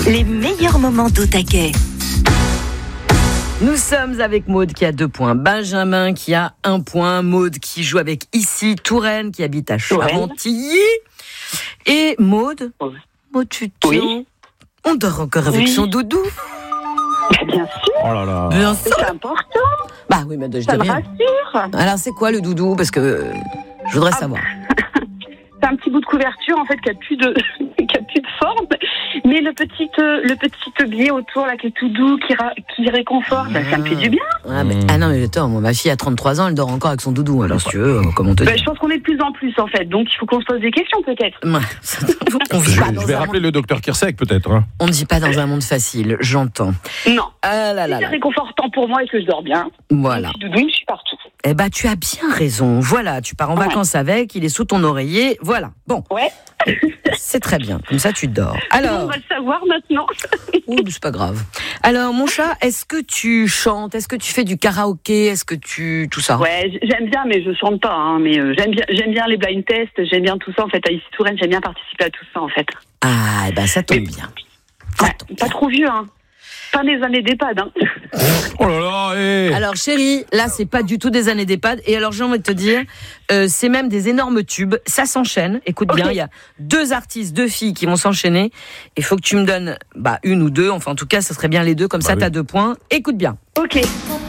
Les meilleurs moments d'Au Taquet. Nous sommes avec Maude qui a 2 points, Benjamin qui a 1 point, Maude qui joue avec ici, Touraine qui habite à Charentilly. Et Maude, tu Oui. on dort encore avec son doudou. Bien sûr. Oh là là. Bien sûr. C'est important. Bah oui, mais je dis Ça me rien. rassure. Alors c'est quoi le doudou? Parce que je voudrais savoir. C'est un petit bout de couverture en fait qui a plus de forme, mais le petit biais autour là qui est tout doux, qui réconforte, ça me fait du bien. Ah non mais attends, moi, ma fille a 33 ans, elle dort encore avec son doudou. Alors si tu veux, comment te dire? Je pense qu'on est de plus en plus en fait, donc il faut qu'on se pose des questions peut-être. On vit pas dans Je vais un rappeler monde... le docteur Kirsek peut-être. Hein. On ne vit pas dans un monde facile, j'entends. Non. Ah là Si là c'est là. réconfortant pour moi et que je dors bien. Voilà. Un petit doudou, je suis partout. Eh ben, tu as bien raison. Voilà, tu pars en vacances avec, il est sous ton oreiller. Voilà. Bon. Ouais. C'est très bien. Comme ça, tu dors. On Alors. va le savoir maintenant. Oh, c'est pas grave. Alors, mon chat, est-ce que tu chantes? Est-ce que tu fais du karaoké? Est-ce que tu. Tout ça? Ouais, j'aime bien, mais je chante pas. Hein, mais j'aime bien les blind tests, j'aime bien tout ça en fait. À ici Touraine, j'aime bien participer à tout ça en fait. Ah, eh ben, ça tombe bien. Ça tombe bien. Pas trop vieux, hein. Pas des années d'EHPAD, hein. Oh là là, Alors, chérie, là, c'est pas du tout des années d'EHPAD. Et alors, j'ai envie de te dire, c'est même des énormes tubes. Ça s'enchaîne. Écoute bien, il y a 2 artistes, 2 filles qui vont s'enchaîner. Il faut que tu me donnes, 1 ou 2. Enfin, en tout cas, ça serait bien les 2. Comme ça, oui. t'as 2 points. Écoute bien. Ok.